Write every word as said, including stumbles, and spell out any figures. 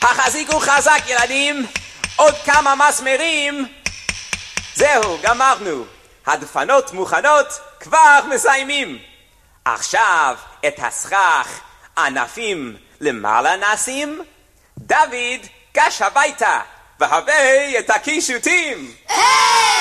החזיקו חזק ילדים, עוד כמה מסמרים. זהו, גמרנו. הדפנות מוכנות, כבר מסיימים. עכשיו את הסכך ענפים למעלה נשים. דוד גש הביתה והבא את הקישוטים.